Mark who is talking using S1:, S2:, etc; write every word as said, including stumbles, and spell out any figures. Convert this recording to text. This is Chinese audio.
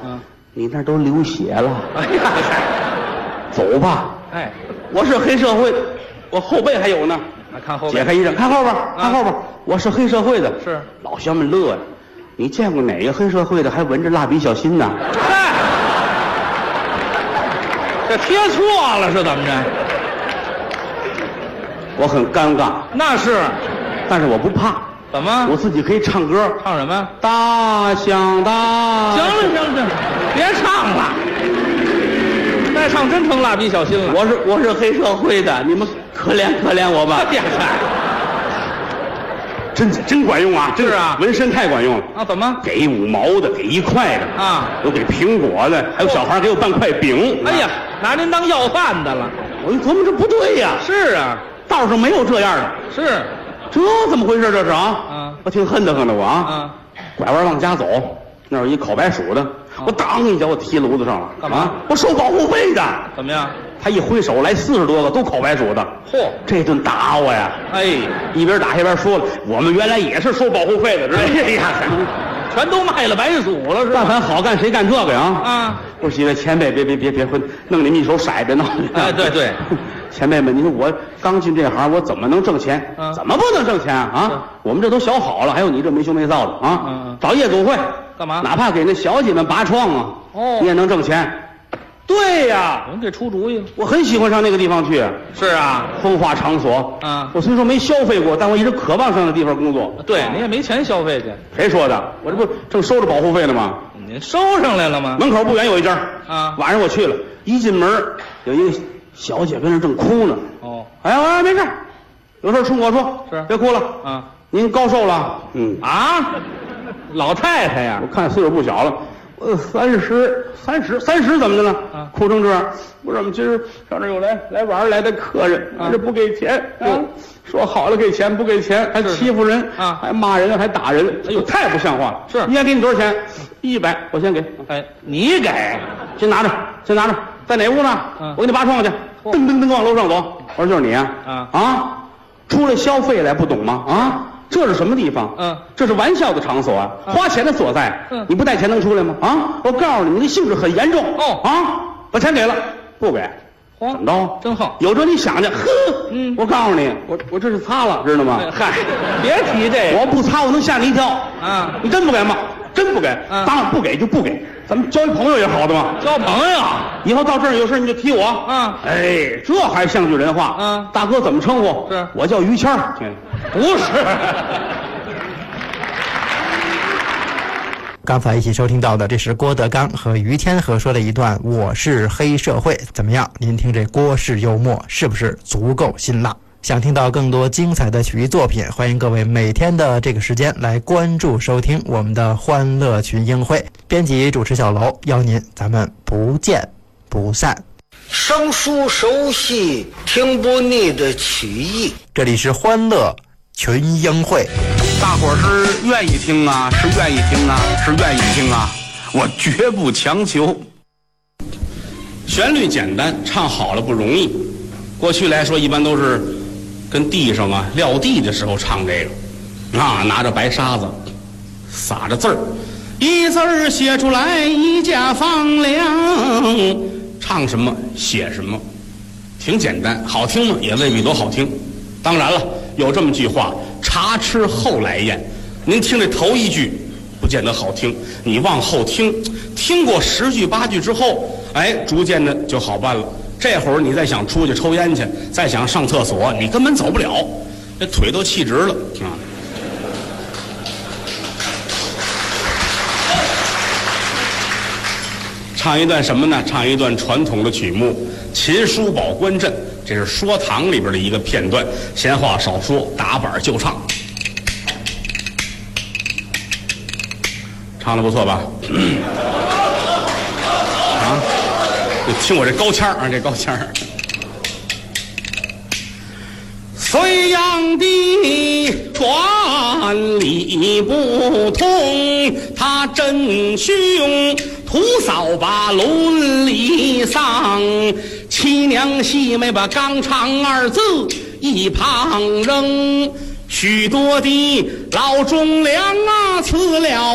S1: 嗯，
S2: 你那都流血了。
S1: 哎呀，
S2: 走吧。
S1: 哎，
S2: 我是黑社会，我后背还有呢。
S1: 看后
S2: 解开一扔，看后边，看后边，我是黑社会的。
S1: 是
S2: 老乡们乐呀。你见过哪个黑社会的还闻着蜡笔小新呢？
S1: 嗨，这贴错了是怎么着？
S2: 我很尴尬。
S1: 那是，
S2: 但是我不怕。
S1: 怎么？
S2: 我自己可以唱歌。
S1: 唱什么？
S2: 大响大。
S1: 行了行了行了，别唱了，再唱真成蜡笔小新了。
S2: 我是我是黑社会的，你们可怜可怜我吧。
S1: 哎呀，
S2: 真真管用啊！
S1: 是啊，
S2: 纹身太管用了
S1: 啊！怎么？
S2: 给五毛的，给一块的
S1: 啊，
S2: 有给苹果的，还有小孩给我半块饼。
S1: 哎呀，拿您当要饭的了。
S2: 我一琢磨，这不对呀。
S1: 是啊，
S2: 道上没有这样的。
S1: 是，
S2: 这怎么回事？这是啊？
S1: 嗯，
S2: 我挺恨得很的我啊。
S1: 嗯，
S2: 拐弯往家走，那有一烤白薯的，我当一脚我踢炉子上了。
S1: 干嘛？
S2: 我收保护费的。
S1: 怎么样？
S2: 他一挥手来四十多个，都烤白薯的。
S1: 嚯，
S2: 这顿打我呀！
S1: 哎，
S2: 一边打一边说了，我们原来也是收保护费的，知道吗？
S1: 哎呀，全都卖了白薯了，是吧？
S2: 但凡好干谁干这个呀？
S1: 啊！
S2: 我说几位前辈，别别别别混，弄你们一手色，别闹。
S1: 哎，对对，
S2: 前辈们，你说我刚进这行，我怎么能挣钱？
S1: 嗯、
S2: 怎么不能挣钱啊？我们这都小好了，还有你这没羞没臊的啊！
S1: 嗯嗯、
S2: 找夜总会
S1: 干嘛？
S2: 哪怕给那小姐们拔创啊，
S1: 哦，
S2: 你也能挣钱。对呀，
S1: 您这出主意了。
S2: 我很喜欢上那个地方去。
S1: 是啊，
S2: 风化场所。
S1: 啊，
S2: 我虽说没消费过，但我一直渴望上那地方工作。
S1: 对，您也没钱消费去。
S2: 谁说的？我这不正收着保护费呢吗？
S1: 您收上来了吗？
S2: 门口不远有一家。
S1: 啊，
S2: 晚上我去了，一进门有一个小姐跟那正哭呢。
S1: 哦，
S2: 哎呀，没事，有事冲我说，
S1: 是，
S2: 别哭了。
S1: 啊，
S2: 您高寿了？嗯
S1: 啊，老太太呀，
S2: 我看岁数不小了。呃，三十，三十，三十怎么的了？啊，哭成这样，我怎么今儿上这有来来玩来的客人，啊，这不给钱啊？说好了给钱，不给钱，还欺负人
S1: 啊，
S2: 还骂人，还打人，哎呦，太不像话了！
S1: 是，
S2: 应该给你多少钱？一百，我先给。
S1: 哎，你给，
S2: 先拿着，先拿着，在哪屋呢？嗯，我给你拔窗去，噔噔噔往楼上走。我说就是你啊，
S1: 啊
S2: 啊，出来消费来不懂吗？啊。这是什么地方？嗯，这是玩笑的场所啊，花钱的所在。嗯，你不带钱能出来吗？啊，我告诉你，你的性质很严重。哦，啊，把钱给了，不给，怎么着？
S1: 真横！
S2: 有这你想去，呵，嗯，我告诉你，我我这是擦了，知道吗？
S1: 嗨，别提这个，
S2: 我不擦我能吓你一跳
S1: 啊！
S2: 你真不给吗？真不给？当然不给就不给，咱们交一朋友也好的嘛。
S1: 交朋友，
S2: 以后到这儿有事你就提我。啊，哎，这还像句人话。嗯，大哥怎么称呼？是我叫于谦儿。
S1: 不是。
S3: 刚才一起收听到的，这是郭德纲和于天和说的一段《我是黑社会》，怎么样？您听这郭氏幽默是不是足够辛辣？想听到更多精彩的曲艺作品，欢迎各位每天的这个时间来关注收听我们的欢乐群英会。编辑主持小楼邀您，咱们不见不散。
S4: 生疏熟悉，听不腻的曲艺。
S3: 这里是欢乐群英会。
S2: 大伙儿是愿意听啊，是愿意听啊，是愿意听啊，我绝不强求。旋律简单，唱好了不容易。过去来说，一般都是跟地上啊撂地的时候唱这个，啊，拿着白沙子，撒着字儿，一字儿写出来一家房梁，唱什么写什么，挺简单，好听吗？也未必多好听。当然了，有这么句话。茶吃后来咽，您听这头一句不见得好听，你往后听，听过十句八句之后，哎，逐渐的就好办了。这会儿你再想出去抽烟去，再想上厕所，你根本走不了，这腿都气直了啊！唱一段什么呢？唱一段传统的曲目《秦叔宝观阵》。这是说堂里边的一个片段，闲话少说，打板就唱，唱得不错吧？啊，听我这高腔啊，这高腔。隋炀帝管理不通，他真凶屠扫把伦理丧，七娘细妹把纲常二字一旁扔，许多的老忠良啊辞了